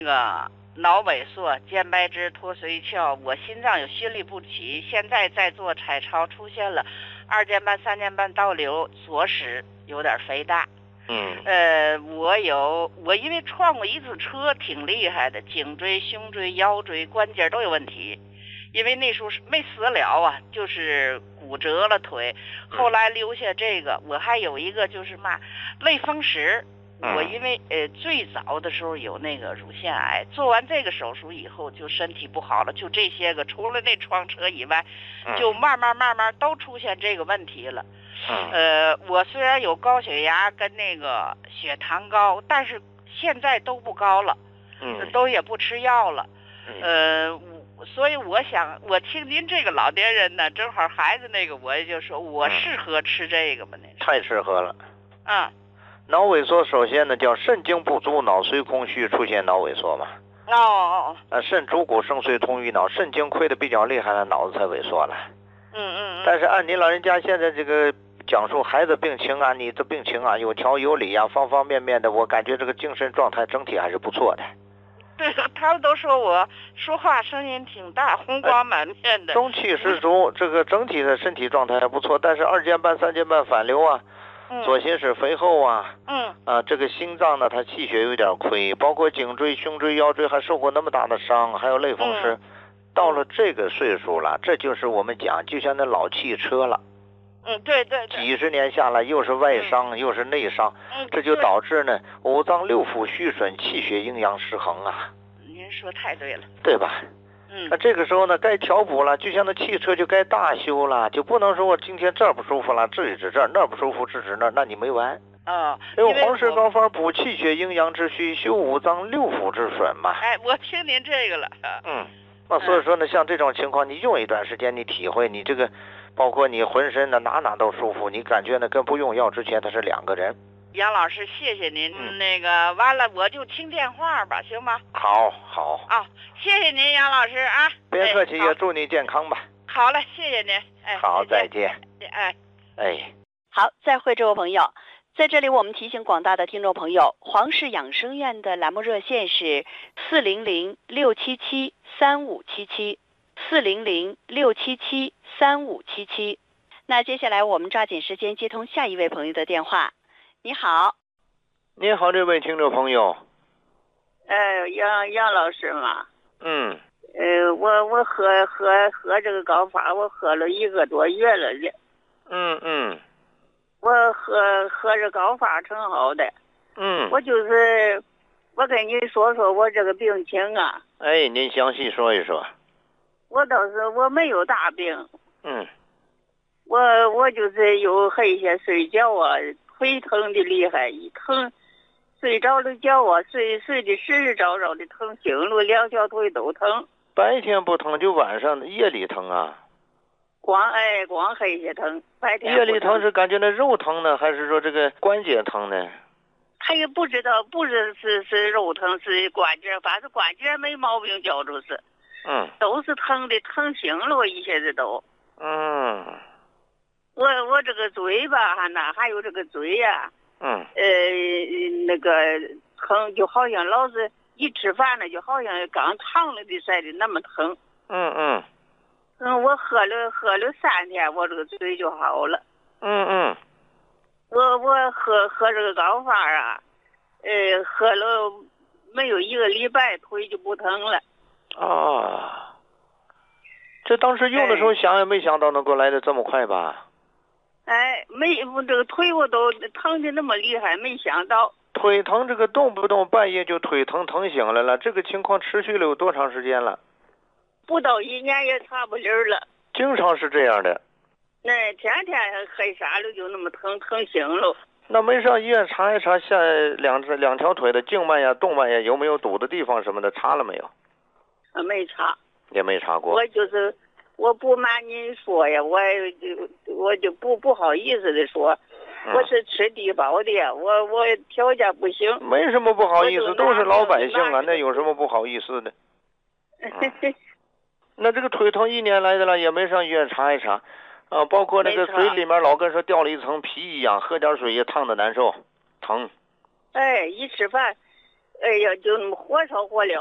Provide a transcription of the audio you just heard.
那个脑萎缩、肩白质、脱髓鞘，我心脏有心律不齐，现在在做彩超，出现了2间半、3间半倒流，左室有点肥大。我因为撞过一次车，挺厉害的，颈椎、胸椎、腰椎、关节都有问题。因为那时候没死了啊，就是骨折了腿，后来留下这个。我还有一个就是类风湿。我因为最早的时候有那个乳腺癌，做完这个手术以后就身体不好了，就这些个，除了那撞车以外，就慢慢都出现这个问题了。我虽然有高血压跟那个血糖高，但是现在都不高了，都也不吃药了。所以我想，我听您这个老年人呢，正好孩子那个，我也就说我适合吃这个吗？ 太适合了。 脑萎缩首先呢叫肾精不足，脑髓空虚，出现脑萎缩嘛。肾主骨生髓通于脑，肾精亏的比较厉害了，脑子才萎缩了。但是按您老人家现在这个讲述孩子病情啊，你的病情啊，有条有理啊，方方面面的，我感觉这个精神状态整体还是不错的。 对，他们都说我说话声音挺大，红光满面的， 中气十足，这个整体的身体状态还不错。但是2间半、3间半反流啊，左心室肥厚啊，这个心脏呢，它气血有点亏，包括颈椎、胸椎、腰椎还受过那么大的伤，还有类风湿。到了这个岁数了，这就是我们讲，就像那老汽车了。 对， 几十年下来，又是外伤又是内伤，这就导致呢5脏6腑虚损，气血阴阳失衡啊。 您说太对了， 对吧？那这个时候呢，该调补了，就像那汽车就该大修了，就不能说我今天这儿不舒服了治一治这儿，那儿不舒服治那儿，那你没完。用黄氏膏方补气血阴阳之虚，修5脏6腑之损嘛。 我听您这个了。 那所以说呢，像这种情况，你用一段时间，你体会你这个。包括你浑身的哪都舒服，你感觉呢跟不用药之前它是2个人。 杨老师，谢谢您。那个完了我就听电话吧，行吗？ 好。 谢谢您，杨老师啊。 别客气，也祝你健康吧。 好嘞，谢谢您。 好，再见。 好，再会，这位朋友。在这里我们提醒广大的听众朋友，黄氏养生院的栏目热线是400-677-3577。400-677-3577。那接下来我们抓紧时间接通下一位朋友的电话。你好。 你好，这位听众朋友。 杨老师嘛。我喝这个膏方，我喝了1个多月了。我喝这膏方挺好的。我跟你说说我这个病情啊。 您详细说一说。 我没有大病。我就是有黑些睡觉啊，腿疼的厉害，一疼睡着了觉啊，睡的时着的疼，醒了2条腿都疼。 白天不疼就晚上夜里疼啊？ 光黑些疼，白天夜里疼是感觉那肉疼呢，还是说这个关节疼呢？ 他也不知道，不是肉疼是关节，反正关节没毛病，觉着是。都是疼的，疼醒了一下子都。我这个嘴吧，还有这个嘴呀。那个疼，就好像老是一吃饭了，就好像刚烫了的似的那么疼。我喝了3天，我这个嘴就好了。我喝这个膏方啊，喝了没有1个礼拜，腿就不疼了。 这当时用的时候想也没想到能够来的这么快吧？ 这个腿我都疼的那么厉害，没想到。 腿疼这个动不动半夜就腿疼醒来了，这个情况持续了有多长时间了？ 不到1年也差不离了。 经常是这样的。 天天黑啥了就那么疼醒了。 那没上医院查一查下两条腿的静脉呀、动脉呀有没有堵的地方什么的，查了没有？ 没查。 也没查过。 我不瞒您说呀，我就不好意思的说，我是吃低保的，我条件不行。 没什么不好意思，都是老百姓啊，那有什么不好意思的？那这个腿疼1年来的了，也没上医院查一查。包括那个嘴里面老跟说掉了一层皮一样，喝点水也烫的难受，疼。 一吃饭， 哎呀，就那么火烧火燎。